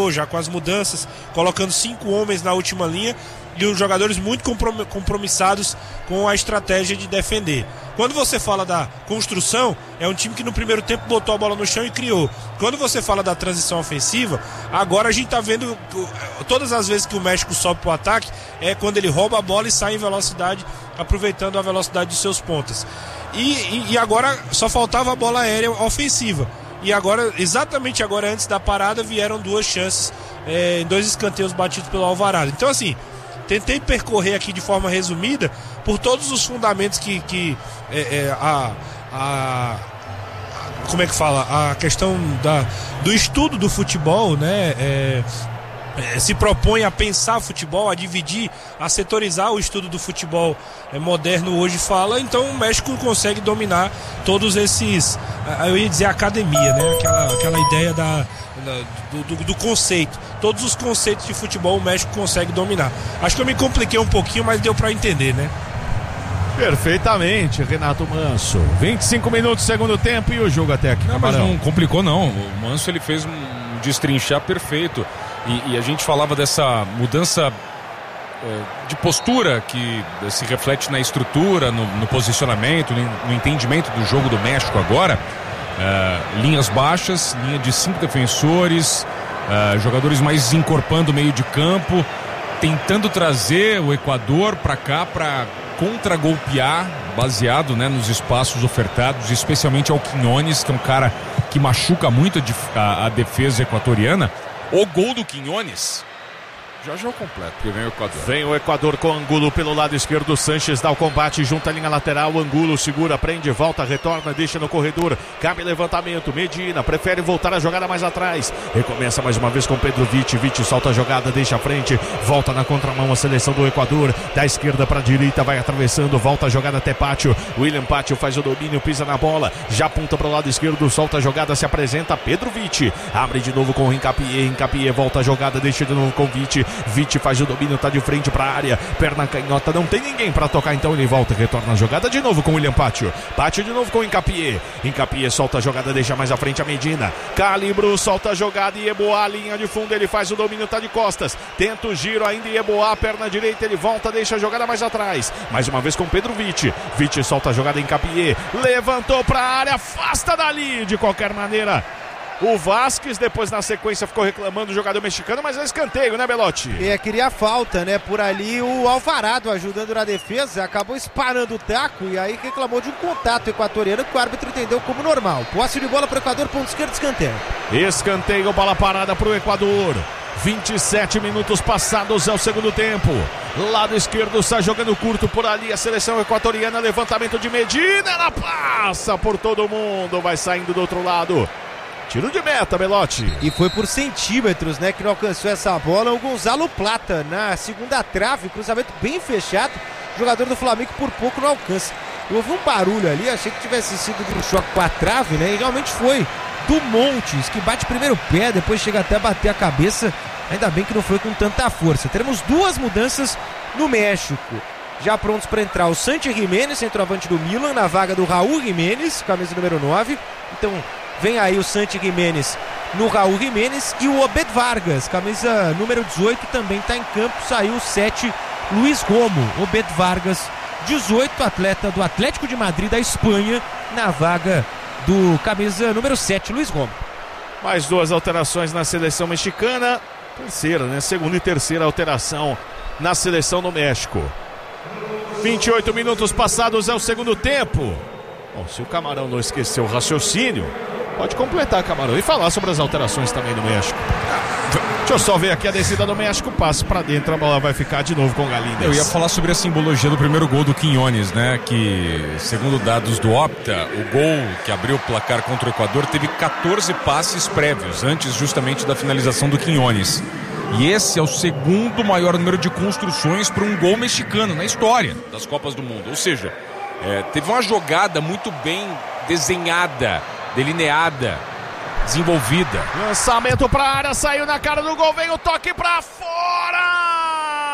colocou já com as mudanças, colocando 5 homens na última linha e os jogadores muito compromissados com a estratégia de defender. Quando você fala da construção, é um time que no primeiro tempo botou a bola no chão e criou. Quando você fala da transição ofensiva, agora a gente tá vendo todas as vezes que o México sobe pro ataque, é quando ele rouba a bola e sai em velocidade, aproveitando a velocidade de seus pontas. E agora só faltava a bola aérea ofensiva. E agora, exatamente agora antes da parada, vieram 2 chances, em 2 escanteios batidos pelo Alvarado. Então assim, tentei percorrer aqui de forma resumida por todos os fundamentos como é que fala? A questão do estudo do futebol, né? Se propõe a pensar futebol, a dividir, a setorizar o estudo do futebol moderno hoje fala, então o México consegue dominar todos esses, eu ia dizer academia, né? Aquela ideia do conceito. Todos os conceitos de futebol o México consegue dominar. Acho que eu me compliquei um pouquinho, mas deu pra entender, né? Perfeitamente, Renato Manso. 25 minutos, segundo tempo e o jogo até aqui. Não, mas não complicou não. O Manso ele fez um destrinchar perfeito. E a gente falava dessa mudança de postura que se reflete na estrutura, no posicionamento, no entendimento do jogo do México agora. Linhas baixas, linha de 5 defensores, jogadores mais encorpando o meio de campo, tentando trazer o Equador para cá para contra-golpear, baseado, né, nos espaços ofertados, especialmente ao Quiñones, que é um cara que machuca muito a defesa equatoriana. O gol do Quiñones já é o completo, porque vem o Equador. Vem o Equador com Angulo pelo lado esquerdo. Sanches dá o combate, junta a linha lateral. Angulo segura, prende, volta, retorna, deixa no corredor. Cabe levantamento. Medina prefere voltar a jogada mais atrás. Recomeça mais uma vez com Pedro Vitti. Vitti solta a jogada, deixa a frente. Volta na contramão a seleção do Equador. Da esquerda para a direita, vai atravessando. Volta a jogada até Pátio. William Pátio faz o domínio, pisa na bola. Já aponta para o lado esquerdo, solta a jogada, se apresenta Pedro Vitti. Abre de novo com o Hincapié. Hincapié volta a jogada, deixa de novo com Vitti. Vitti faz o domínio, tá de frente pra área, perna canhota, não tem ninguém pra tocar, então ele volta, retorna a jogada de novo com o William Pátio. Pátio de novo com o Hincapié. Hincapié solta a jogada, deixa mais à frente a Medina. Calibro solta a jogada e Yeboah, linha de fundo, ele faz o domínio, tá de costas. Tenta o giro ainda e Yeboah, perna direita, ele volta, deixa a jogada mais atrás. Mais uma vez com Pedro Vitti. Vitti solta a jogada em Hincapié. Levantou pra área, afasta dali de qualquer maneira. O Vasquez, depois na sequência ficou reclamando do jogador mexicano, mas é escanteio, né, Belotti? Queria falta, né? Por ali o Alvarado ajudando na defesa, acabou esparando o taco e aí reclamou de um contato equatoriano que o árbitro entendeu como normal. Posse de bola para o Equador, ponto esquerdo, escanteio. Escanteio, bola parada para o Equador. 27 minutos passados é o segundo tempo. Lado esquerdo está jogando curto por ali a seleção equatoriana, levantamento de Medina, ela passa por todo mundo, vai saindo do outro lado. Tiro de meta, Belotti. E foi por centímetros, né, que não alcançou essa bola. O Gonzalo Plata na segunda trave, cruzamento bem fechado. O jogador do Flamengo por pouco não alcança. Houve um barulho ali, achei que tivesse sido de um choque com a trave, né, e realmente foi do Montes, que bate primeiro o pé, depois chega até a bater a cabeça. Ainda bem que não foi com tanta força. Teremos 2 mudanças no México. Já prontos para entrar o Santi Giménez, centroavante do Milan, na vaga do Raul Jiménez, camisa número 9. Então vem aí o Santi Giménez no Raul Jiménez e o Obed Vargas, camisa número 18, também está em campo. Saiu o 7, Luiz Romo. Obed Vargas, 18, atleta do Atlético de Madrid da Espanha, na vaga do camisa número 7, Luiz Romo. Mais 2 alterações na seleção mexicana. Terceira, né? Segunda e terceira alteração na seleção do México. 28 minutos passados é o segundo tempo. Bom, se o Camarão não esqueceu o raciocínio, pode completar, Camarão, e falar sobre as alterações também do México. Deixa eu só ver aqui a descida do México, passe pra dentro, a bola vai ficar de novo com o Galíndez. Eu ia falar sobre a simbologia do primeiro gol do Quiñones, né, que segundo dados do Opta, o gol que abriu o placar contra o Equador teve 14 passes prévios, antes justamente da finalização do Quiñones. E esse é o segundo maior número de construções para um gol mexicano na história das Copas do Mundo. Ou seja, teve uma jogada muito bem desenhada, delineada, desenvolvida. Lançamento para a área, saiu na cara do gol, vem o toque para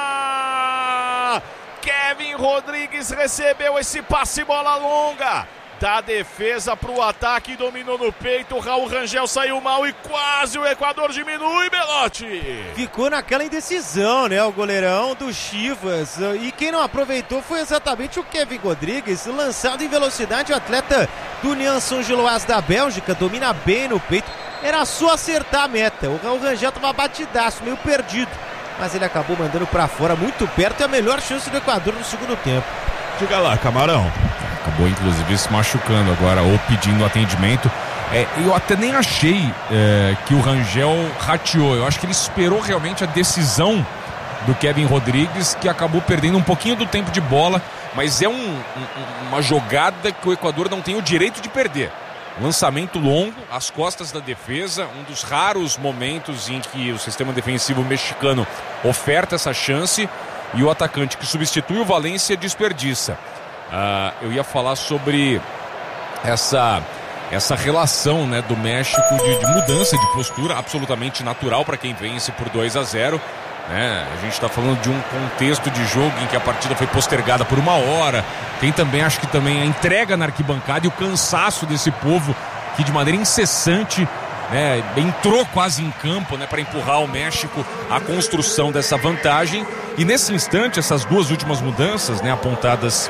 fora! Kevin Rodrigues recebeu esse passe, bola longa. Da defesa pro ataque, dominou no peito, o Raul Rangel saiu mal e quase o Equador diminui, Belotti. Ficou naquela indecisão, né, o goleirão do Chivas, e quem não aproveitou foi exatamente o Kevin Rodrigues, lançado em velocidade, o atleta do União São Giloás da Bélgica, domina bem no peito, era só acertar a meta, o Raul Rangel tava batidaço, meio perdido, mas ele acabou mandando pra fora, muito perto, e a melhor chance do Equador no segundo tempo. Diga lá, Camarão. Acabou inclusive se machucando agora ou pedindo atendimento. Eu até nem achei que o Rangel rateou. Eu acho que ele esperou realmente a decisão do Kevin Rodrigues, que acabou perdendo um pouquinho do tempo de bola, mas é uma jogada que o Equador não tem o direito de perder. Lançamento longo, às costas da defesa, um dos raros momentos em que o sistema defensivo mexicano oferta essa chance, e o atacante que substitui o Valência desperdiça. Eu ia falar sobre essa relação, né, do México de mudança de postura absolutamente natural para quem vence por 2-0, né? A gente está falando de um contexto de jogo em que a partida foi postergada por 1 hora. Tem também, acho que também a entrega na arquibancada e o cansaço desse povo que de maneira incessante, né, entrou quase em campo, né, para empurrar o México à construção dessa vantagem. E nesse instante, essas duas últimas mudanças, né, apontadas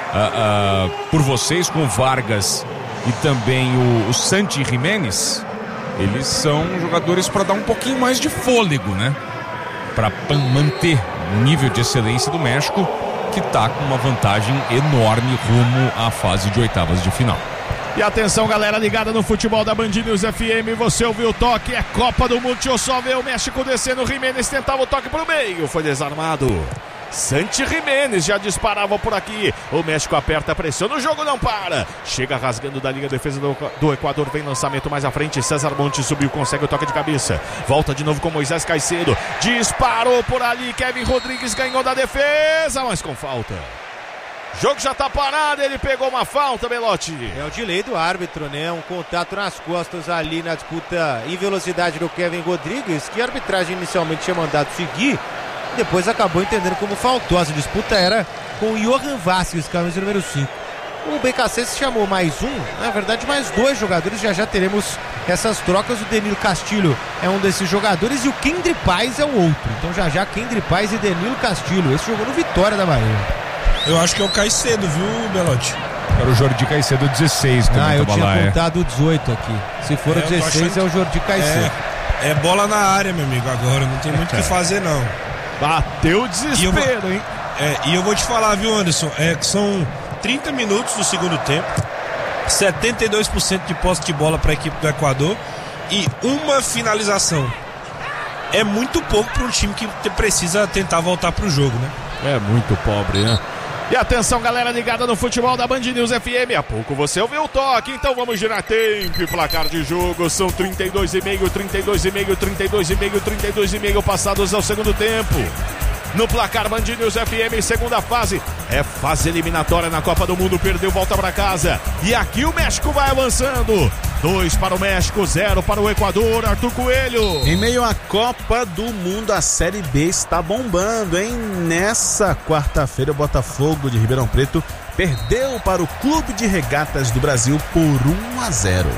por vocês, com o Vargas e também o Santi Jiménez, eles são jogadores para dar um pouquinho mais de fôlego, né, para manter o nível de excelência do México, que está com uma vantagem enorme rumo à fase de oitavas de final. E atenção, galera ligada no futebol da Band News FM, você ouviu o toque, é Copa do Mundo, deixa eu só ver o México descendo, o Jiménez tentava o toque pro meio, foi desarmado. Santi Jiménez já disparava por aqui, o México aperta a pressão, o jogo não para, chega rasgando da linha, defesa do Equador, vem lançamento mais à frente, César Montes subiu, consegue o toque de cabeça, volta de novo com Moisés Caicedo, disparou por ali, Kevin Rodrigues ganhou da defesa, mas com falta. O jogo já tá parado, ele pegou uma falta, Belotti. É o delay do árbitro, né? Um contato nas costas ali na disputa em velocidade do Kevin Rodrigues, que a arbitragem inicialmente tinha mandado seguir, depois acabou entendendo como faltou. A disputa era com o Johan Vázquez, camisa número 5. O BKC se chamou mais um, na verdade mais 2 jogadores, já teremos essas trocas. O Danilo Castilho é um desses jogadores e o Kendry Paz é o outro. Então já Kendry Paz e Danilo Castilho, esse jogou no Vitória da Bahia. Eu acho que é o Caicedo, viu, Belotti? Era o Jordi Caicedo 16 também. Eu tinha contado o 18 aqui. Se for o 16 é o Jordi Caicedo. É bola na área, meu amigo, agora não tem muito o que fazer, não. Bateu o desespero, hein? E eu vou te falar, viu, Anderson, que são 30 minutos do segundo tempo, 72% de posse de bola para a equipe do Equador e uma finalização. É muito pouco para um time que precisa tentar voltar para o jogo, né? É muito pobre, né? E atenção, galera ligada no futebol da Band News FM. Há pouco você ouviu o toque, então vamos girar tempo e placar de jogo. São 32,5, 32,5, 32,5, 32,5 passados ao segundo tempo. No placar Band News FM, segunda fase. É fase eliminatória na Copa do Mundo, perdeu, volta pra casa. E aqui o México vai avançando. 2 para o México, 0 para o Equador. Arthur Coelho. Em meio à Copa do Mundo, a Série B está bombando, hein? Nessa quarta-feira, o Botafogo de Ribeirão Preto perdeu para o Clube de Regatas do Brasil por 1-0.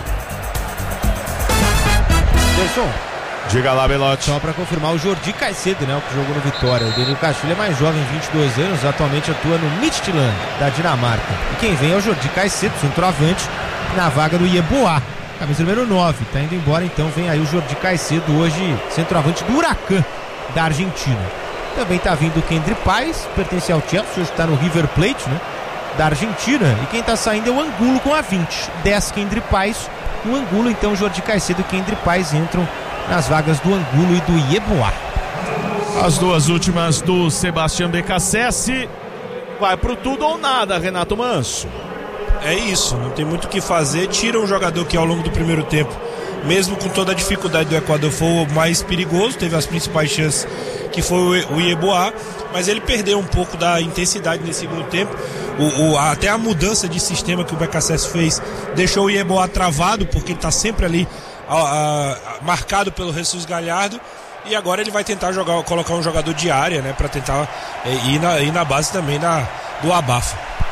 Anderson, diga lá, Belotti. só para confirmar, o Jordi Caicedo, né, o que jogou no Vitória. O Danilo Castilho é mais jovem, 22 anos, atualmente atua no Midtjylland, da Dinamarca. E quem vem é o Jordi Caicedo, centroavante, na vaga do Yeboah, camisa número 9. Tá indo embora, então vem aí o Jordi Caicedo, hoje centroavante do Huracan, da Argentina. Também tá vindo o Kendry Paz, pertence ao Chelsea, hoje tá no River Plate, né, da Argentina. E quem tá saindo é o Angulo com a 20. 10 Kendry Paz, o Angulo, então Jordi Caicedo e Kendry Paz entram nas vagas do Angulo e do Yeboah. As duas últimas do Sebastião BKSS. Vai pro tudo ou nada, Renato Manso. É isso, não tem muito o que fazer. Tira um jogador que ao longo do primeiro tempo, mesmo com toda a dificuldade do Equador, foi o mais perigoso, teve as principais chances, que foi o Yeboah, mas ele perdeu um pouco da intensidade nesse segundo tempo. Até a mudança de sistema que o BKSS fez deixou o Yeboah travado, porque ele está sempre ali marcado pelo Jesus Galhardo, e agora ele vai tentar colocar um jogador de área, né, para tentar ir na base também do abafa.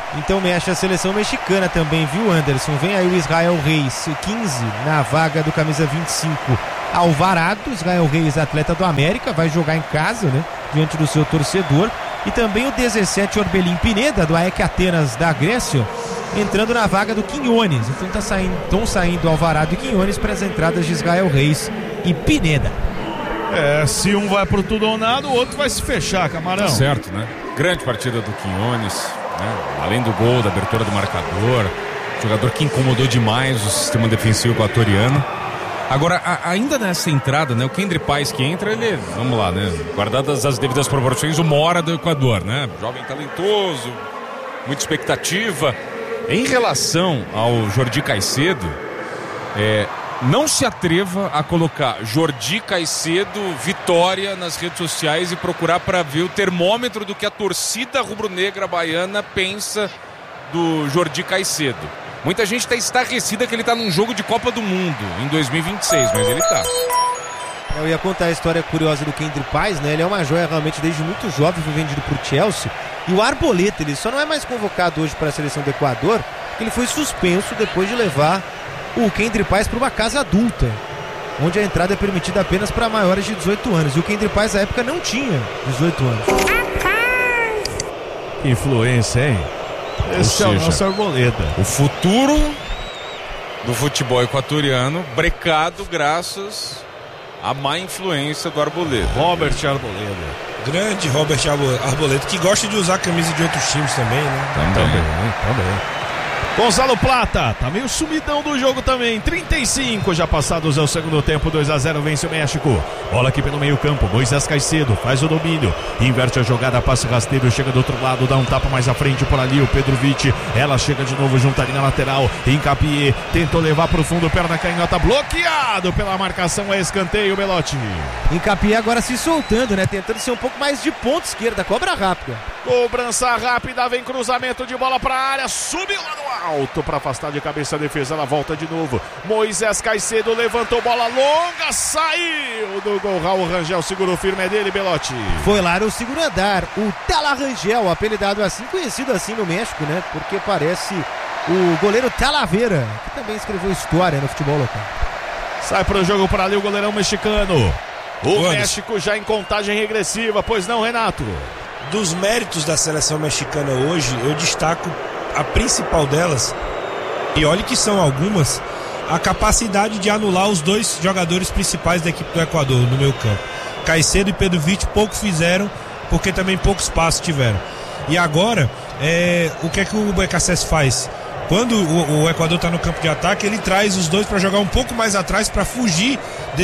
Então mexe a seleção mexicana também, viu, Anderson? Vem aí o Israel Reis, 15, na vaga do camisa 25, Alvarado. Israel Reis, atleta do América, vai jogar em casa, né, diante do seu torcedor. E também o 17, Orbelín Pineda, do AEK Atenas da Grécia, entrando na vaga do Quinones. Então estão saindo Alvarado e Quinones para as entradas de Israel Reis e Pineda. Se um vai pro tudo ou nada, o outro vai se fechar, Camarão. Tá certo, né? Grande partida do Quinones, né? Além do gol, da abertura do marcador, jogador que incomodou demais o sistema defensivo equatoriano. Agora, ainda nessa entrada, né? O Kendry Páez que entra, ele, vamos lá, né? Guardadas as devidas proporções, o Mora do Equador, né? Jovem talentoso, muita expectativa. Em relação ao Jordi Caicedo, não se atreva a colocar Jordi Caicedo Vitória nas redes sociais e procurar para ver o termômetro do que a torcida rubro-negra baiana pensa do Jordi Caicedo. Muita gente está estarrecida que ele está num jogo de Copa do Mundo em 2026, mas ele está. Eu ia contar a história curiosa do Kendry Páez, né? Ele é uma joia realmente desde muito jovem, foi vendido para o Chelsea. E o Arboleta, ele só não é mais convocado hoje para a seleção do Equador, porque ele foi suspenso depois de levar o Kendry Páez para uma casa adulta, onde a entrada é permitida apenas para maiores de 18 anos. E o Kendry Páez, na época, não tinha 18 anos. Que influência, hein? Esse é o nosso Arboleda. O futuro do futebol equatoriano brecado graças à má influência do Arboleda. Robert Arboleda. Grande Robert Arboleda, que gosta de usar a camisa de outros times também, né? Também. Gonzalo Plata, tá meio sumidão do jogo também. 35 já passados ao segundo tempo, 2-0, vence o México. Bola aqui pelo meio campo, Moisés Caicedo faz o domínio, inverte a jogada, passe rasteiro, chega do outro lado, dá um tapa mais à frente por ali, o Petrovic, ela chega de novo junto ali na lateral, Hincapié, tentou levar pro fundo, perna canhota, bloqueado pela marcação, é escanteio, Belotti. Hincapié agora se soltando, né, tentando ser um pouco mais de ponta esquerda, cobra rápida. Cobrança rápida, vem cruzamento de bola pra área, subiu lá no alto para afastar de cabeça a defesa, ela volta de novo, Moisés Caicedo levantou, bola longa, saiu do gol, Raul Rangel segurou firme, é dele, Belotti. Foi lá no segundo andar, o Tala Rangel, apelidado assim, conhecido assim no México, né, porque parece o goleiro Talavera, que também escreveu história no futebol local. Sai pro jogo por ali o goleirão mexicano, o México já em contagem regressiva, pois não, Renato? Dos méritos da seleção mexicana hoje, eu destaco a principal delas, e olhe que são algumas, a capacidade de anular os dois jogadores principais da equipe do Equador no meio campo. Caicedo e Petrovic pouco fizeram, porque também pouco espaço tiveram. E agora, o que é que o BKSS faz? Quando o Equador está no campo de ataque, ele traz os dois para jogar um pouco mais atrás, para fugir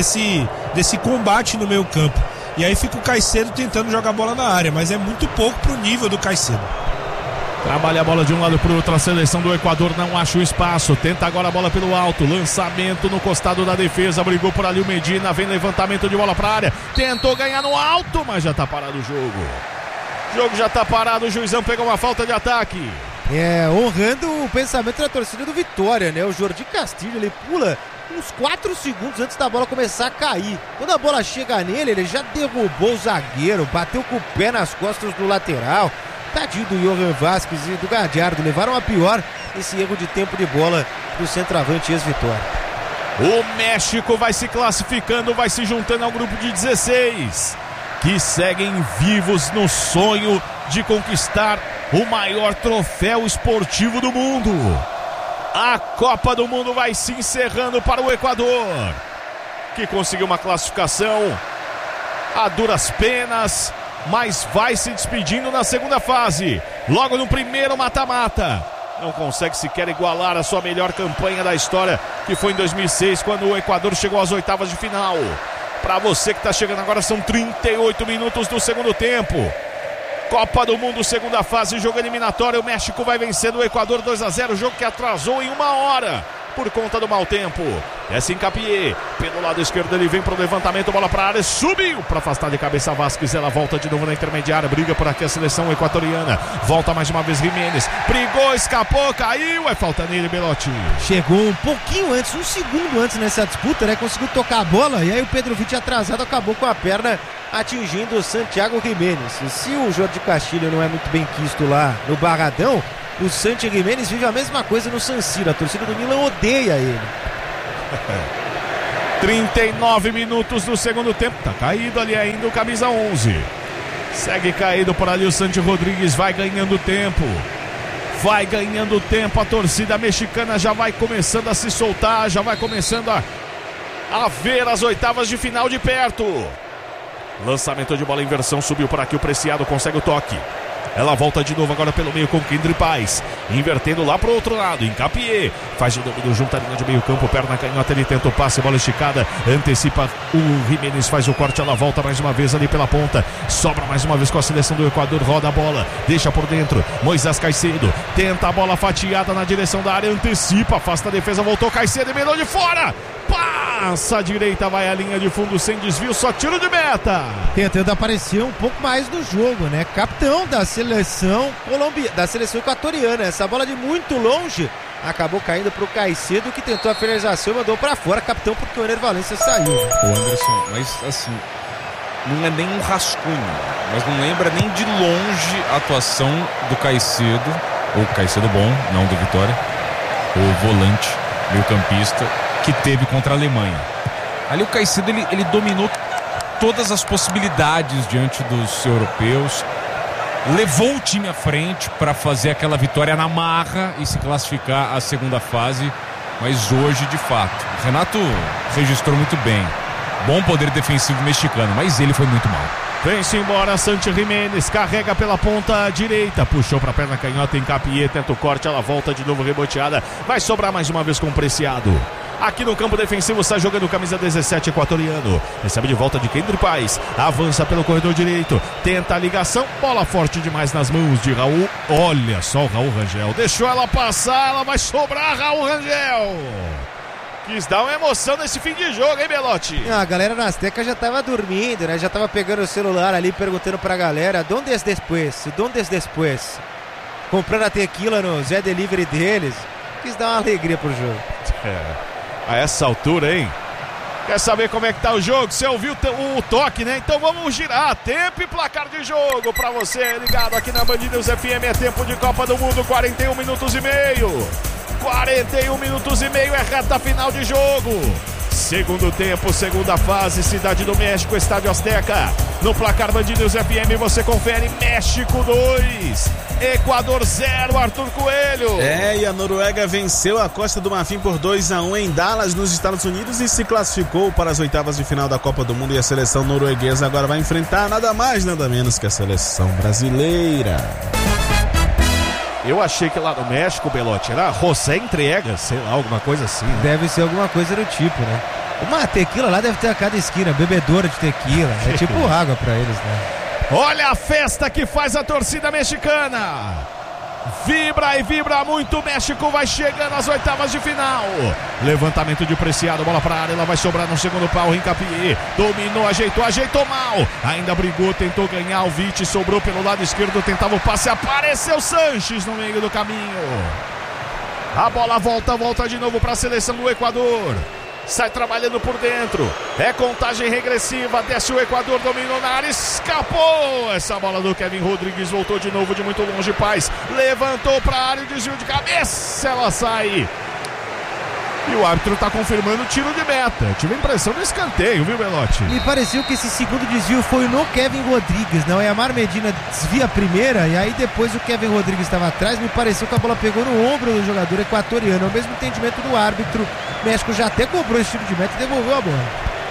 desse combate no meio campo. E aí fica o Caicedo tentando jogar a bola na área, mas é muito pouco pro nível do Caicedo. Trabalha a bola de um lado pro outro, a seleção do Equador não acha o espaço, tenta agora a bola pelo alto, lançamento no costado da defesa, brigou por ali o Medina, vem levantamento de bola pra área, tentou ganhar no alto, mas já tá parado o jogo. O jogo já tá parado, o juizão pegou uma falta de ataque. Honrando o pensamento da torcida do Vitória, né? O Jordi Castilho, ele pula uns 4 segundos antes da bola começar a cair. Quando a bola chega nele, ele já derrubou o zagueiro, bateu com o pé nas costas do lateral. Tadinho do Johan Vázquez e do Gadiardo, levaram a pior esse erro de tempo de bola do centroavante ex-Vitória. O México vai se classificando, vai se juntando ao grupo de 16, que seguem vivos no sonho de conquistar o maior troféu esportivo do mundo. A Copa do Mundo vai se encerrando para o Equador, que conseguiu uma classificação a duras penas, mas vai se despedindo na segunda fase, logo no primeiro mata-mata. Não consegue sequer igualar a sua melhor campanha da história, que foi em 2006, quando o Equador chegou às oitavas de final. Para você que está chegando agora, são 38 minutos do segundo tempo. Copa do Mundo, segunda fase, jogo eliminatório. O México vai vencendo o Equador 2-0, jogo que atrasou em 1 hora por conta do mau tempo. Essa Hincapié, pelo lado esquerdo ele vem pro levantamento, bola pra área, subiu para afastar de cabeça Vázquez, ela volta de novo na intermediária, briga por aqui a seleção equatoriana, volta mais uma vez Jiménez, brigou, escapou, caiu, é falta nele, Belotti. Chegou um pouquinho antes, um segundo antes nessa disputa, né, conseguiu tocar a bola, e aí o Petrovic atrasado acabou com a perna atingindo o Santiago Jiménez. E se o Jordi Castilho não é muito bem quisto lá no Barradão, O Santi Giménez vive a mesma coisa no San Siro. A torcida do Milan odeia ele. 39 minutos do segundo tempo. Tá caído ali ainda o camisa 11. Segue caído por ali o Santi Rodrigues. Vai ganhando tempo. Vai ganhando tempo. A torcida mexicana já vai começando a se soltar. Já vai começando a ver as oitavas de final de perto. Lançamento de bola em inversão. Subiu por aqui o Preciado. Consegue o toque. Ela volta de novo agora pelo meio com Kendry Paz. Invertendo lá pro outro lado. Encapié. Faz o domínio junto à linha de meio campo. Perna canhota. Ele tenta o passe. Bola esticada. Antecipa o Giménez. Faz o corte. Ela volta mais uma vez ali pela ponta. Sobra mais uma vez com a seleção do Equador. Roda a bola. Deixa por dentro. Moisés Caicedo. Tenta a bola fatiada na direção da área. Antecipa. Afasta a defesa. Voltou Caicedo. E melhor de fora. Passa a direita. Vai a linha de fundo sem desvio. Só tiro de meta. Tentando aparecer um pouco mais no jogo, né? Capitão da seleção da seleção equatoriana. Essa bola de muito longe acabou caindo pro Caicedo, que tentou a finalização e mandou pra fora. Capitão, porque o Ener Valencia saiu. O Anderson, mas assim, não é nem um rascunho, mas não lembra nem de longe a atuação do Caicedo, ou Caicedo bom, não do Vitória, o volante, meio campista, que teve contra a Alemanha. Ali o Caicedo, ele dominou todas as possibilidades diante dos europeus, levou o time à frente para fazer aquela vitória na marra e se classificar à segunda fase. Mas hoje, de fato, o Renato registrou muito bem. Bom poder defensivo mexicano, mas ele foi muito mal. Vem-se embora Santi Giménez, carrega pela ponta direita, puxou para a perna canhota, Encapié, tenta o corte, ela volta de novo reboteada, vai sobrar mais uma vez com o Preciado. Aqui no campo defensivo está jogando o camisa 17 equatoriano, recebe de volta de Kendry Paz, avança pelo corredor direito, tenta a ligação, bola forte demais nas mãos de Raul, olha só o Raul Rangel, deixou ela passar, ela vai sobrar Raul Rangel. Quis dar uma emoção nesse fim de jogo, hein, Belotti? A galera na Azteca já tava dormindo, né? Já tava pegando o celular ali, perguntando pra galera: ¿Dónde es después? ¿Dónde es después? Comprando a tequila no Zé Delivery deles. Quis dar uma alegria pro jogo. A essa altura, hein? Quer saber como é que tá o jogo? Você ouviu o toque, né? Então vamos girar. Tempo e placar de jogo pra você ligado aqui na Band News FM. É tempo de Copa do Mundo, 41 minutos e meio. 41 minutos e meio é reta final de jogo. Segundo tempo, segunda fase, Cidade do México, Estádio Azteca. No placar Band News FM você confere: México 2, Equador 0, Arthur Coelho. E a Noruega venceu a Costa do Marfim por 2-1 em Dallas, nos Estados Unidos, e se classificou para as oitavas de final da Copa do Mundo. E a seleção norueguesa agora vai enfrentar nada mais, nada menos que a seleção brasileira. Eu achei que lá no México, Belotti, era José Entrega, sei lá, alguma coisa assim, né? Deve ser alguma coisa do tipo, né? Uma tequila lá deve ter a cada esquina, bebedora de tequila. É tipo água pra eles, né? Olha a festa que faz a torcida mexicana. Vibra e vibra muito. O México vai chegando às oitavas de final. Levantamento de Preciado, bola pra área, ela vai sobrar no segundo pau. Encapié, dominou, ajeitou mal. Ainda brigou, tentou ganhar o Vite, sobrou pelo lado esquerdo, tentava o passe, apareceu Sanches no meio do caminho. A bola volta de novo para a seleção do Equador. Sai trabalhando por dentro. É contagem regressiva. Desce o Equador, dominou na área, escapou. Essa bola do Kevin Rodrigues voltou de novo de muito longe. Paz levantou para a área, desvio de cabeça. Ela sai. E o árbitro está confirmando o tiro de meta. Tive a impressão do escanteio, viu, Belotti? Me pareceu que esse segundo desvio foi no Kevin Rodrigues, não? É a Mar Medina desvia a primeira e aí depois o Kevin Rodrigues estava atrás. Me pareceu que a bola pegou no ombro do jogador equatoriano. É o mesmo entendimento do árbitro. O México já até cobrou esse tiro de meta e devolveu a bola.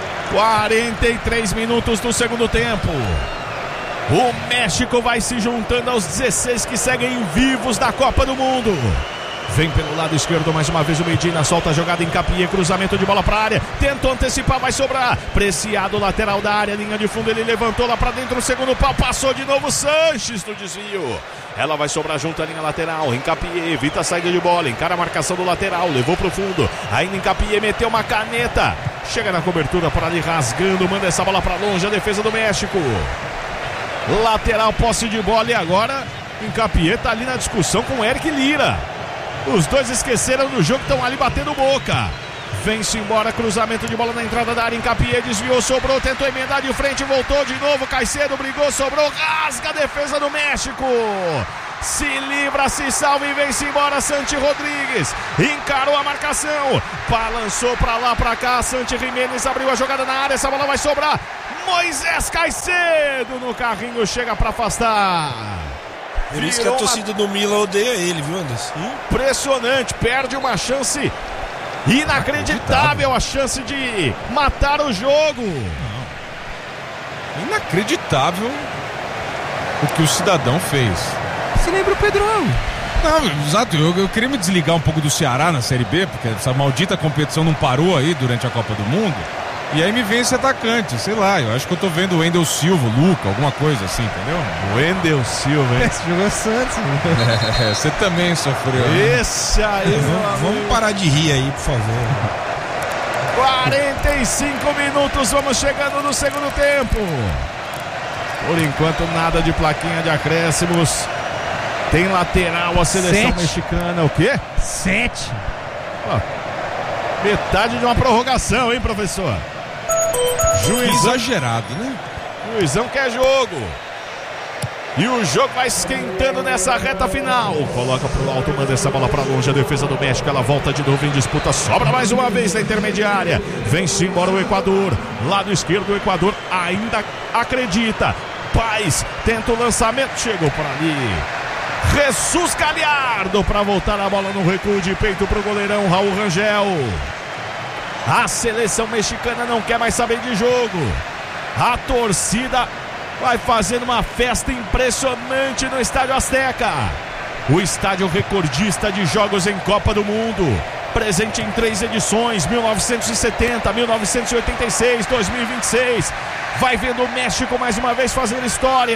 43 minutos do segundo tempo. O México vai se juntando aos 16 que seguem vivos da Copa do Mundo. Vem pelo lado esquerdo mais uma vez o Medina, solta a jogada em Encapié, cruzamento de bola para a área, tentou antecipar, vai sobrar, Preciado, lateral da área, linha de fundo, ele levantou lá para dentro, o segundo pau, passou de novo Sanches no desvio, ela vai sobrar junto à linha lateral, Encapié, evita a saída de bola, encara a marcação do lateral, levou pro fundo, ainda Encapié, meteu uma caneta, chega na cobertura para ali rasgando, manda essa bola para longe, a defesa do México, lateral, posse de bola e agora Encapié tá ali na discussão com o Eric Lira. Os dois esqueceram do jogo, estão ali batendo boca. Vem-se embora, cruzamento de bola na entrada da área. Encapié desviou, sobrou, tentou emendar de frente, voltou de novo. Caicedo brigou, sobrou, rasga a defesa do México. se livra, se salva e vem-se embora. Santi Rodrigues encarou a marcação, balançou pra lá, pra cá. Santi Jimenez abriu a jogada na área, essa bola vai sobrar. Moisés Caicedo no carrinho, chega pra afastar. Por isso que a torcida do Milan odeia ele, viu, Anderson? Impressionante, perde uma chance inacreditável, a chance de matar o jogo. Inacreditável o que o cidadão fez. Você lembra o Pedrão? Não, exato, eu queria me desligar um pouco do Ceará na Série B, porque essa maldita competição não parou aí durante a Copa do Mundo. E aí me vem esse atacante, sei lá, eu acho que eu tô vendo o Wendel Silva, o Luca, alguma coisa assim, entendeu? Wendel Silva, hein? Esse jogou Santos, né? Você também sofreu. Né? Esse aí, vamos parar de rir aí, por favor. 45 minutos, vamos chegando no segundo tempo. Por enquanto, nada de plaquinha de acréscimos. Tem lateral a seleção mexicana. O quê? 7. Metade de uma prorrogação, hein, professor? Juizão exagerado, né? Juizão quer jogo. E o jogo vai esquentando nessa reta final. Coloca pro alto, manda essa bola pra longe. A defesa do México, ela volta de novo em disputa. Sobra mais uma vez na intermediária. Vem-se embora o Equador. Lado esquerdo, o Equador ainda acredita. Paz tenta o lançamento. Chegou por ali Jesus Gallardo para voltar a bola no recuo de peito pro goleirão Raul Rangel. A seleção mexicana não quer mais saber de jogo. A torcida vai fazendo uma festa impressionante no Estádio Azteca. O estádio recordista de jogos em Copa do Mundo. Presente em 3 edições, 1970, 1986, 2026. Vai vendo o México mais uma vez fazer história.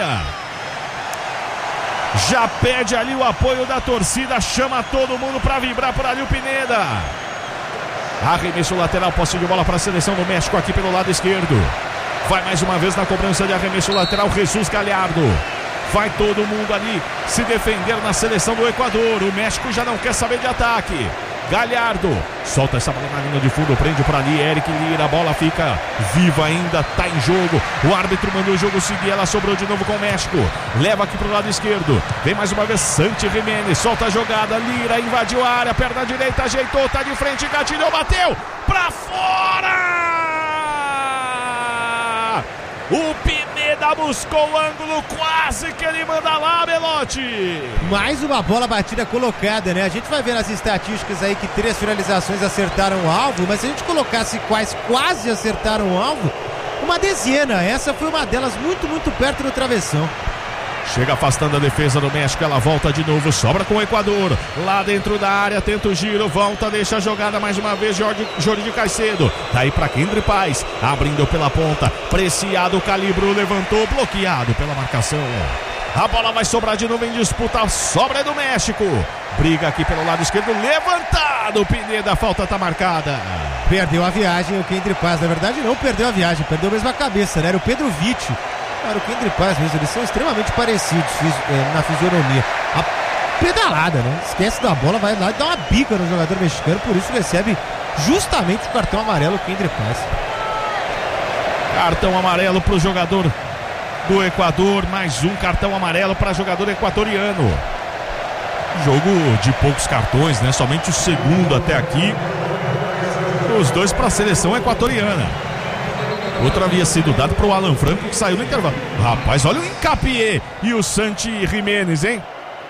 Já pede ali o apoio da torcida, chama todo mundo para vibrar por ali o Pineda. Arremesso lateral, posse de bola para a seleção do México aqui pelo lado esquerdo. Vai mais uma vez na cobrança de arremesso lateral, Jesus Gallardo. Vai todo mundo ali se defender na seleção do Equador. O México já não quer saber de ataque. Gallardo solta essa bola na linha de fundo, prende por ali Eric Lira, a bola fica viva ainda, tá em jogo. O árbitro mandou o jogo seguir, ela sobrou de novo com o México. Leva aqui pro lado esquerdo, vem mais uma vez Santi Jimenez, solta a jogada, Lira invadiu a área, perna direita, ajeitou, tá de frente, gatilhou, bateu pra fora! O Pineda buscou o ângulo, quase que ele manda lá, Belotti. Mais uma bola batida colocada, né? A gente vai ver nas estatísticas aí que 3 finalizações acertaram o alvo, mas se a gente colocasse quais quase acertaram o alvo, uma dezena. Essa foi uma delas muito perto do travessão. Chega afastando a defesa do México, ela volta de novo, sobra com o Equador, lá dentro da área, tenta o giro, volta, deixa a jogada mais uma vez, Jorge Caicedo, daí pra Kendry Paz, abrindo pela ponta, Preciado, calibrou, levantou, bloqueado pela marcação. A bola vai sobrar de novo em disputa, a sobra é do México, briga aqui pelo lado esquerdo, levantado, Pineda, a falta tá marcada. Perdeu a viagem o Kendry Paz, na verdade não perdeu a viagem, perdeu mesmo a cabeça, né? Era o Pedro Vitti. Cara, o Kendry Paz mesmo, eles são extremamente parecidos na fisionomia. A pedalada, né? Esquece da bola, vai lá e dá uma bica no jogador mexicano, por isso recebe justamente o cartão amarelo o Kendry Paz. Cartão amarelo para o jogador do Equador, mais um cartão amarelo para jogador equatoriano. Jogo de poucos cartões, né? Somente o segundo até aqui. Os dois para a seleção equatoriana. Outro havia sido dado para o Alan Franco, que saiu no intervalo. Rapaz, olha o Hincapié e o Santi Jimenez, hein?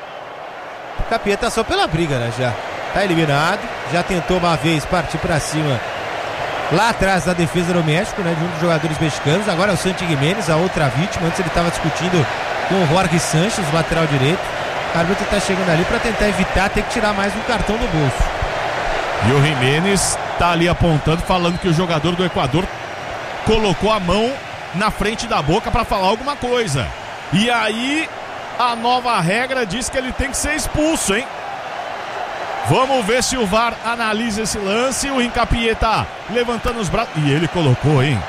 O Hincapié tá só pela briga, né? Já tá eliminado, já tentou uma vez partir para cima lá atrás da defesa do México, né? De um dos jogadores mexicanos. Agora é o Santi Jimenez, a outra vítima. Antes ele estava discutindo com o Jorge Sanches, lateral direito. O árbitro tá chegando ali para tentar evitar ter que tirar mais um cartão do bolso. E o Jimenez tá ali apontando, falando que o jogador do Equador colocou a mão na frente da boca para falar alguma coisa. E aí a nova regra diz que ele tem que ser expulso, hein? Vamos ver se o VAR analisa esse lance. O Hincapié tá levantando os braços. E ele colocou, hein?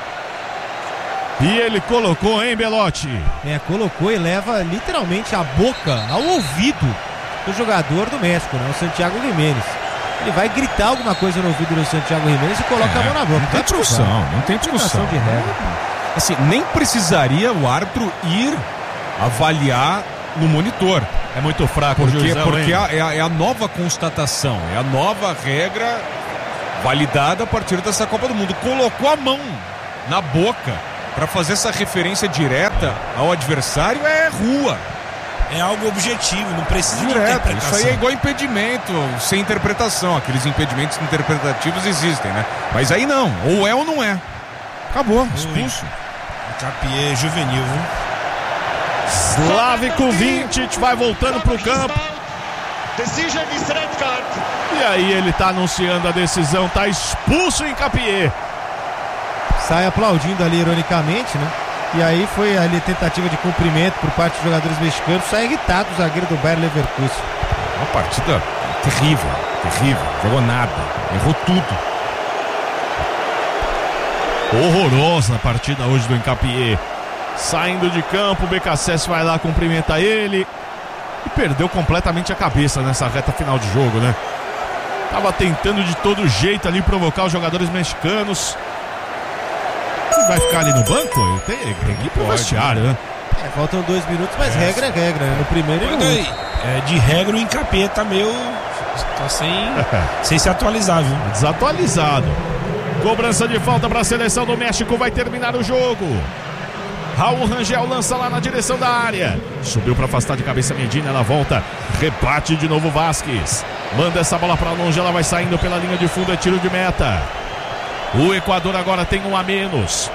Belotti? Colocou e leva literalmente a boca ao ouvido do jogador do México, né? O Santiago Jimenez. Ele vai gritar alguma coisa no ouvido do Santiago Jimenez e coloca a mão na boca. Não tem discussão. De regra. Assim, nem precisaria o árbitro ir avaliar no monitor. É muito fraco Porque, o juizão, porque hein? é a nova constatação, é a nova regra validada a partir dessa Copa do Mundo. Colocou a mão na boca para fazer essa referência direta ao adversário, é rua. É algo objetivo, não precisa de Direto. interpretação. Isso aí é igual impedimento, sem interpretação. Aqueles impedimentos interpretativos existem, né? Mas aí não, ou é ou não é. Acabou, expulso. Capié juvenil, viu? Slavko Vincic vai voltando pro campo. E aí ele tá anunciando a decisão, tá expulso em Capié. Sai aplaudindo ali ironicamente, né? E aí foi ali a tentativa de cumprimento por parte dos jogadores mexicanos. Sai irritado o zagueiro do Bayer Leverkusen. Uma partida terrível, terrível. Jogou nada, errou tudo. Horrorosa a partida hoje do Encapié. Saindo de campo, o BKSS vai lá, cumprimenta ele. E perdeu completamente a cabeça nessa reta final de jogo, né? Tava tentando de todo jeito ali provocar os jogadores mexicanos. Vai ficar ali no banco? Tem que ir pro vestiário, né? Faltam 2 minutos, mas regra é regra, né? No primeiro e no último. De regra o Encapié tá meio... Tá sem se atualizar, viu? Desatualizado. Cobrança de falta para a seleção do México. Vai terminar o jogo. Raul Rangel lança lá na direção da área. Subiu para afastar de cabeça Medina. Ela volta. Rebate de novo Vasquez. Manda essa bola para longe. Ela vai saindo pela linha de fundo. É tiro de meta. O Equador agora tem um a menos.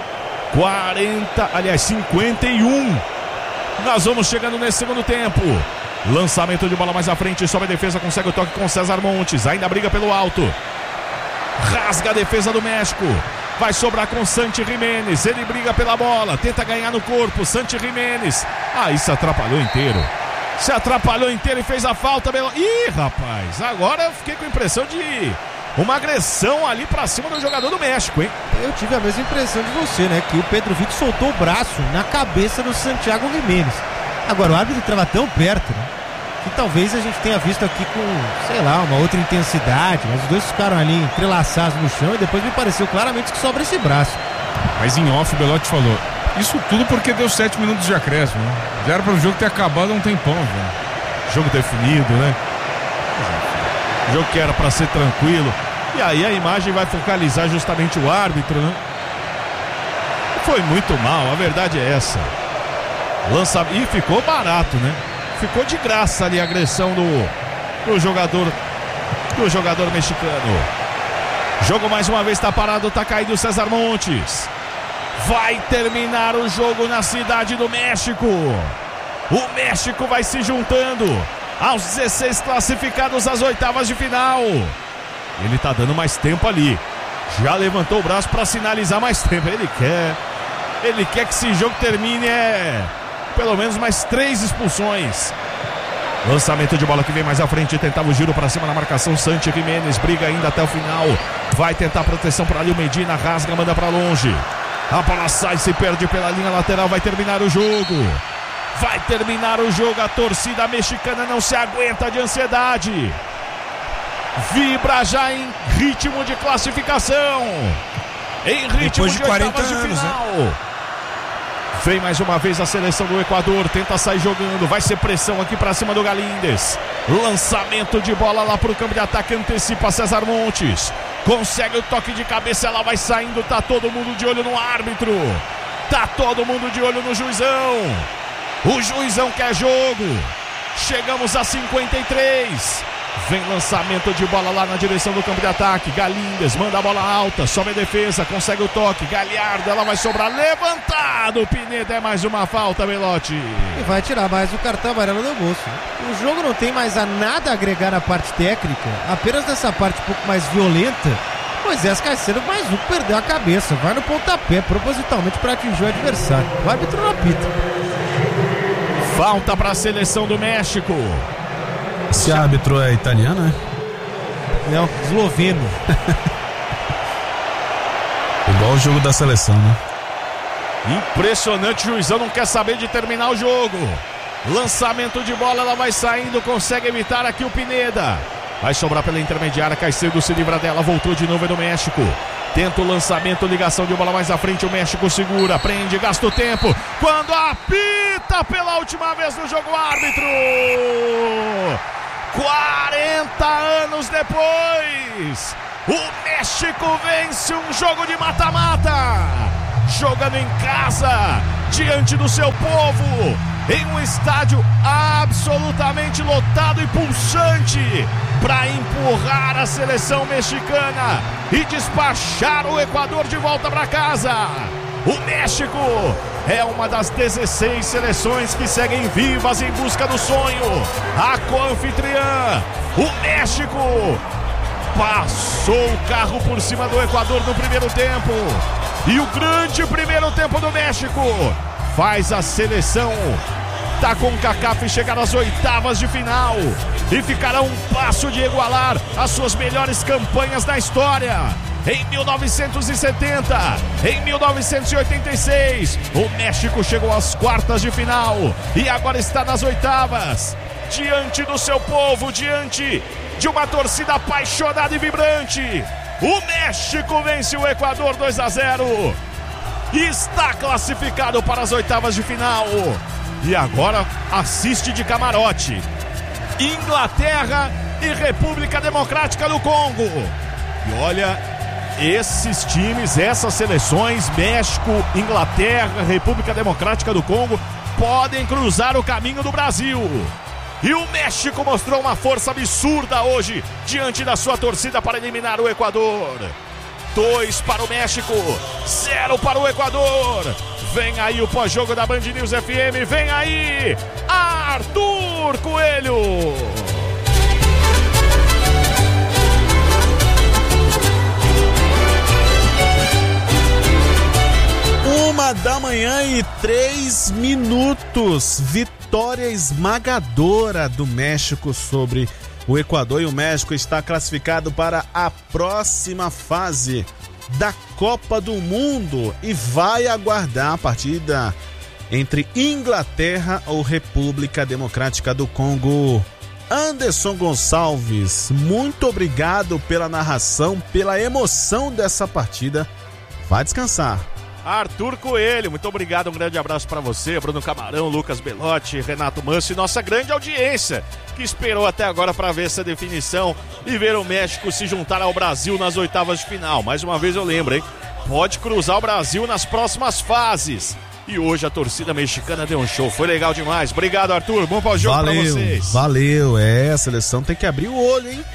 51. Nós vamos chegando nesse segundo tempo. Lançamento de bola mais à frente. Sobe a defesa. Consegue o toque com César Montes. Ainda briga pelo alto. Rasga a defesa do México. Vai sobrar com Santi Jiménez. Ele briga pela bola. Tenta ganhar no corpo. Santi Jiménez. Aí se atrapalhou inteiro. Se atrapalhou inteiro e fez a falta. Ih, rapaz. Agora eu fiquei com a impressão de uma agressão ali pra cima do jogador do México, hein? Eu tive a mesma impressão de você, né? Que o Pedro Vitor soltou o braço na cabeça do Santiago Jiménez. Agora o árbitro estava tão perto, né? Que talvez a gente tenha visto aqui com, sei lá, uma outra intensidade, mas os dois ficaram ali entrelaçados no chão e depois me pareceu claramente que sobra esse braço. Mas em off o Belotti falou, isso tudo porque deu 7 minutos de acréscimo, né? Já era para o jogo ter acabado há um tempão, velho. Jogo definido, né? Jogo que era para ser tranquilo. E aí a imagem vai focalizar justamente o árbitro, né? Foi muito mal, a verdade é essa. E ficou barato, né? Ficou de graça ali a agressão do jogador mexicano. Jogo mais uma vez tá parado, tá caído o César Montes. Vai terminar o jogo na cidade do México. O México vai se juntando aos 16 classificados às oitavas de final. Ele tá dando mais tempo ali. Já levantou o braço para sinalizar mais tempo. Ele quer que esse jogo termine pelo menos mais 3 expulsões. Lançamento de bola que vem mais à frente. Tentava o giro para cima na marcação. Santi Jiménez briga ainda até o final. Vai tentar proteção para ali o Medina. Rasga, manda para longe. A bola sai, se perde pela linha lateral. Vai terminar o jogo. Vai terminar o jogo. A torcida mexicana não se aguenta de ansiedade. Vibra já em ritmo de classificação. Em ritmo de 40 anos, de final. Né? Vem mais uma vez a seleção do Equador. Tenta sair jogando. Vai ser pressão aqui pra cima do Galíndez. Lançamento de bola lá pro campo de ataque. Antecipa César Montes. Consegue o toque de cabeça. Ela vai saindo. Tá todo mundo de olho no árbitro. Tá todo mundo de olho no juizão. O juizão quer jogo. Chegamos a 53. Vem lançamento de bola lá na direção do campo de ataque. Galíndez manda a bola alta, sobe a defesa, consegue o toque. Galhardo, ela vai sobrar, levantado. Pineda, é mais uma falta, Belotti. E vai tirar mais o cartão amarelo do bolso. O jogo não tem mais a nada a agregar na parte técnica, apenas nessa parte um pouco mais violenta. Moisés Caicedo, mais um, perdeu a cabeça, vai no pontapé propositalmente para atingir o adversário. O árbitro não apita. Falta para a seleção do México. Esse árbitro é italiano, né? Não, esloveno. Igual o jogo da seleção, né? Impressionante, o juizão não quer saber de terminar o jogo. Lançamento de bola, ela vai saindo, consegue evitar aqui o Pineda. Vai sobrar pela intermediária, Caicedo se livra dela, voltou de novo, é do México. Tenta o lançamento, ligação de bola mais à frente, o México segura, prende, gasta o tempo. Quando apita pela última vez no jogo, árbitro! 40 anos depois, o México vence um jogo de mata-mata, jogando em casa, diante do seu povo, em um estádio absolutamente lotado e pulsante, para empurrar a seleção mexicana e despachar o Equador de volta para casa. O México é uma das 16 seleções que seguem vivas em busca do sonho. A co-anfitriã, o México, passou o carro por cima do Equador no primeiro tempo. E o grande primeiro tempo do México faz a seleção da CONCACAF chegar às oitavas de final e ficará um passo de igualar as suas melhores campanhas da história. Em 1970, em 1986, o México chegou às quartas de final e agora está nas oitavas, diante do seu povo, diante de uma torcida apaixonada e vibrante. O México vence o Equador 2-0 e está classificado para as oitavas de final. E agora assiste de camarote Inglaterra e República Democrática do Congo. E olha, esses times, essas seleções, México, Inglaterra, República Democrática do Congo, podem cruzar o caminho do Brasil. E o México mostrou uma força absurda hoje diante da sua torcida para eliminar o Equador. 2 para o México, 0 para o Equador. Vem aí o pós-jogo da Band News FM, vem aí Arthur Coelho. 1h03. Vitória esmagadora do México sobre o Equador, e o México está classificado para a próxima fase da Copa do Mundo e vai aguardar a partida entre Inglaterra ou República Democrática do Congo. Anderson Gonçalves, muito obrigado pela narração, pela emoção dessa partida. Vai descansar. Arthur Coelho, muito obrigado, um grande abraço para você, Bruno Camarão, Lucas Belotti, Renato Manso e nossa grande audiência que esperou até agora para ver essa definição e ver o México se juntar ao Brasil nas oitavas de final. Mais uma vez eu lembro, hein? Pode cruzar o Brasil nas próximas fases. E hoje a torcida mexicana deu um show, foi legal demais. Obrigado, Arthur, bom pós-jogo para vocês. Valeu, a seleção tem que abrir o olho, hein?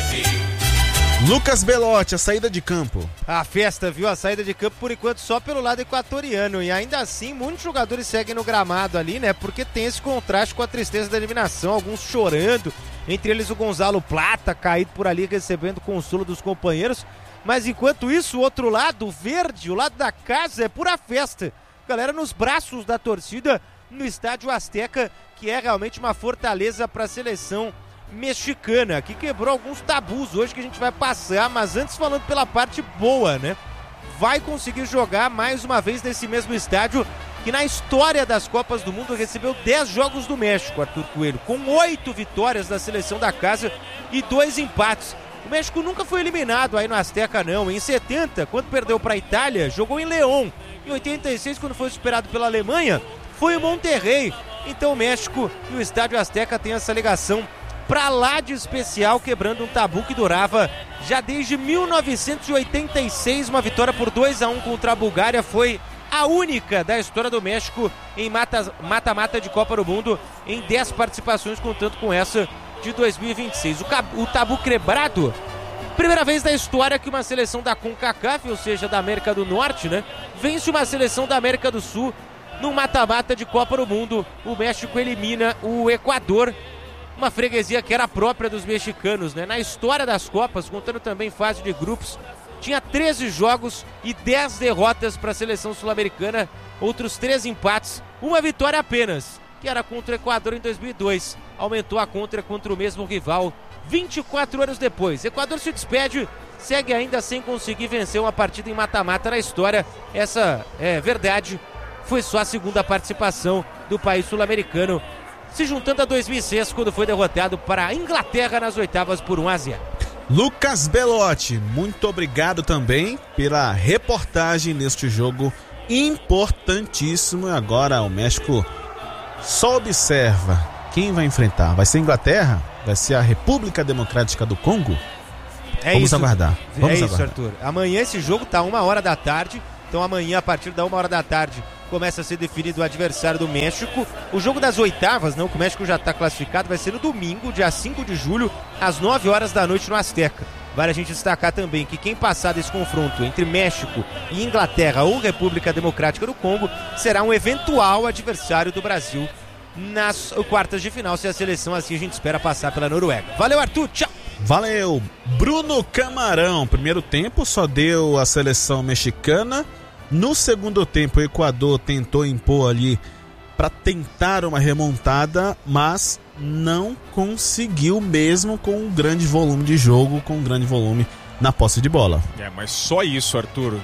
Lucas Belotti, a saída de campo. A festa, viu? A saída de campo, por enquanto, só pelo lado equatoriano. E ainda assim, muitos jogadores seguem no gramado ali, né? Porque tem esse contraste com a tristeza da eliminação. Alguns chorando, entre eles o Gonzalo Plata, caído por ali, recebendo consolo dos companheiros. Mas enquanto isso, o outro lado, o verde, o lado da casa, é pura festa. Galera nos braços da torcida no Estádio Azteca, que é realmente uma fortaleza para a seleção mexicana, que quebrou alguns tabus hoje que a gente vai passar, mas antes falando pela parte boa, né? Vai conseguir jogar mais uma vez nesse mesmo estádio que na história das Copas do Mundo recebeu 10 jogos do México, Arthur Coelho, com 8 vitórias da seleção da casa e 2 empates. O México nunca foi eliminado aí no Azteca, não. Em 70, quando perdeu para a Itália, jogou em León. Em 86, quando foi superado pela Alemanha, foi em Monterrey. Então o México e o Estádio Azteca têm essa ligação pra lá de especial, quebrando um tabu que durava já desde 1986. Uma vitória por 2-1 contra a Bulgária foi a única da história do México em mata-mata de Copa do Mundo, em 10 participações, contando com essa de 2026. O tabu quebrado, primeira vez na história que uma seleção da CONCACAF, ou seja, da América do Norte, né, vence uma seleção da América do Sul no mata-mata de Copa do Mundo. O México elimina o Equador, uma freguesia que era própria dos mexicanos, né? Na história das Copas, contando também fase de grupos, tinha 13 jogos e 10 derrotas para a seleção sul-americana, outros 3 empates, uma vitória apenas, que era contra o Equador em 2002. Aumentou a contra o mesmo rival 24 anos depois. Equador se despede, segue ainda sem conseguir vencer uma partida em mata-mata na história. Essa é verdade, foi só a segunda participação do país sul-americano, se juntando a 2006, quando foi derrotado para a Inglaterra nas oitavas por 1-0. Lucas Belotti, muito obrigado também pela reportagem neste jogo importantíssimo. E agora o México só observa quem vai enfrentar. Vai ser a Inglaterra? Vai ser a República Democrática do Congo? Vamos aguardar. Vamos aguardar. Arthur. Amanhã esse jogo tá 1h da tarde. Então amanhã, a partir da 1h da tarde, começa a ser definido o adversário do México. O jogo das oitavas, não, que o México já está classificado, vai ser no domingo, dia 5 de julho, às 9h da noite no Azteca. Vale a gente destacar também que quem passar desse confronto entre México e Inglaterra ou República Democrática do Congo será um eventual adversário do Brasil nas quartas de final, se a seleção assim a gente espera passar pela Noruega. Valeu, Arthur, tchau! Valeu! Bruno Camarão, primeiro tempo só deu a seleção mexicana. No segundo tempo, o Equador tentou impor ali para tentar uma remontada, mas não conseguiu, mesmo com um grande volume de jogo, com um grande volume na posse de bola. Mas só isso, Arthur.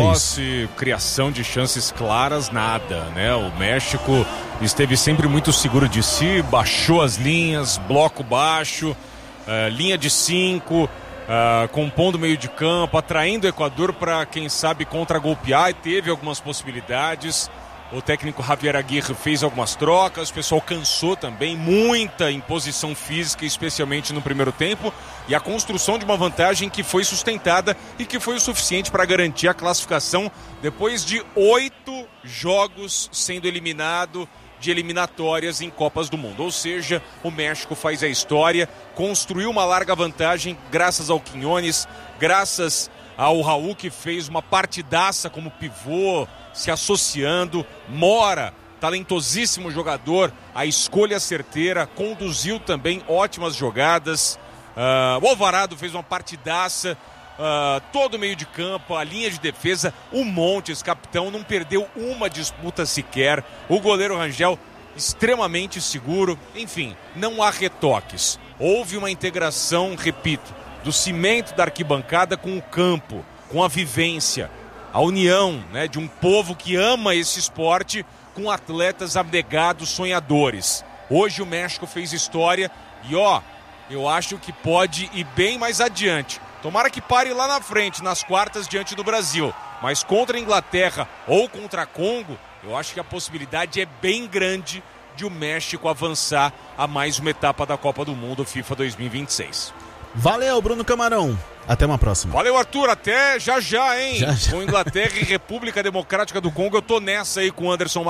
Criação de chances claras, nada, né? O México esteve sempre muito seguro de si, baixou as linhas, bloco baixo, linha de 5, compondo o meio de campo, atraindo o Equador para, quem sabe, contra-golpear, e teve algumas possibilidades. O técnico Javier Aguirre fez algumas trocas, o pessoal cansou também, muita imposição física, especialmente no primeiro tempo, e a construção de uma vantagem que foi sustentada e que foi o suficiente para garantir a classificação depois de 8 jogos sendo eliminado de eliminatórias em Copas do Mundo. Ou seja, o México faz a história, construiu uma larga vantagem graças ao Quiñones, graças ao Raul, que fez uma partidaça como pivô, se associando. Mora, talentosíssimo jogador, a escolha certeira, conduziu também ótimas jogadas. O Alvarado fez uma partidaça, todo o meio de campo, a linha de defesa, o Montes, capitão, não perdeu uma disputa sequer. O goleiro Rangel, extremamente seguro. Enfim, não há retoques. Houve uma integração, repito, do cimento da arquibancada com o campo, com a vivência, a união, né, de um povo que ama esse esporte com atletas abnegados, sonhadores. Hoje o México fez história e eu acho que pode ir bem mais adiante. Tomara que pare lá na frente, nas quartas, diante do Brasil. Mas contra a Inglaterra ou contra Congo, eu acho que a possibilidade é bem grande de o México avançar a mais uma etapa da Copa do Mundo FIFA 2026. Valeu, Bruno Camarão. Até uma próxima. Valeu, Arthur. Até já, hein? Já. Com Inglaterra e República Democrática do Congo, eu tô nessa aí com o Anderson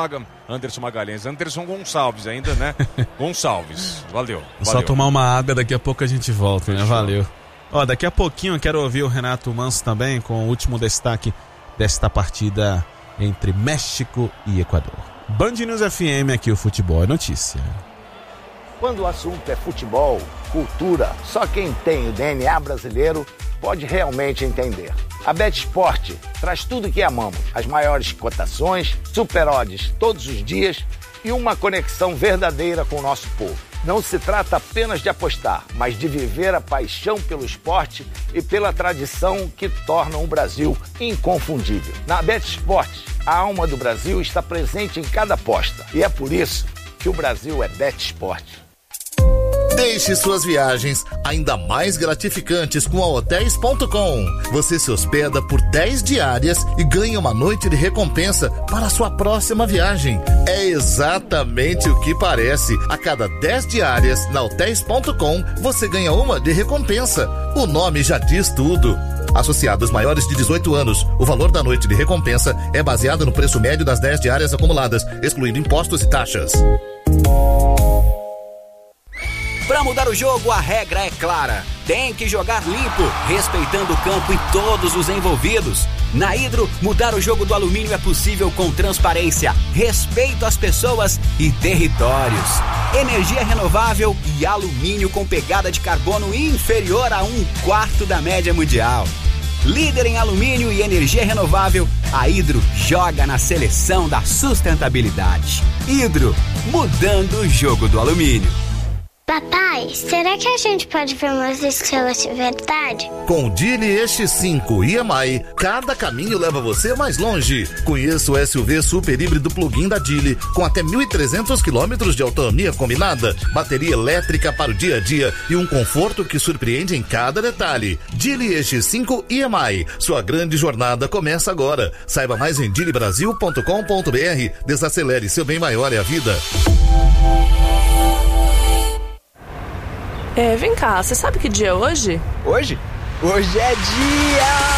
Gonçalves ainda, né? Gonçalves. Valeu. Só tomar uma água, daqui a pouco a gente volta, né? Valeu. Daqui a pouquinho eu quero ouvir o Renato Manso também com o último destaque desta partida entre México e Equador. Band News FM, aqui o futebol é notícia. Quando o assunto é futebol, cultura, só quem tem o DNA brasileiro pode realmente entender. A BetSport traz tudo que amamos, as maiores cotações, super odds todos os dias e uma conexão verdadeira com o nosso povo. Não se trata apenas de apostar, mas de viver a paixão pelo esporte e pela tradição que tornam o Brasil inconfundível. Na BetSport, a alma do Brasil está presente em cada aposta e é por isso que o Brasil é BetSport. Deixe suas viagens ainda mais gratificantes com a Hotels.com. Você se hospeda por 10 diárias e ganha uma noite de recompensa para a sua próxima viagem. É exatamente o que parece. A cada 10 diárias na Hotels.com, você ganha uma de recompensa. O nome já diz tudo. Associados maiores de 18 anos, o valor da noite de recompensa é baseado no preço médio das 10 diárias acumuladas, excluindo impostos e taxas. Para mudar o jogo, a regra é clara. Tem que jogar limpo, respeitando o campo e todos os envolvidos. Na Hidro, mudar o jogo do alumínio é possível com transparência, respeito às pessoas e territórios. Energia renovável e alumínio com pegada de carbono inferior a 1/4 da média mundial. Líder em alumínio e energia renovável, a Hidro joga na seleção da sustentabilidade. Hidro, mudando o jogo do alumínio. Papai, será que a gente pode ver umas estrelas de verdade? Com o Geely X5 EMI, cada caminho leva você mais longe. Conheça o SUV super híbrido plug-in da Geely, com até 1.300 km de autonomia combinada, bateria elétrica para o dia a dia e um conforto que surpreende em cada detalhe. Geely X5 EMI, sua grande jornada começa agora. Saiba mais em geelybrasil.com.br. Desacelere, seu bem maior é a vida. Vem cá, você sabe que dia é hoje? Hoje? Hoje é dia